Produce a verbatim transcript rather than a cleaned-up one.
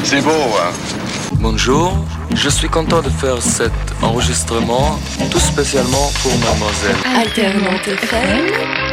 C'est beau, hein? Bonjour, je suis content de faire cet enregistrement tout spécialement pour mademoiselle. Alternante F M.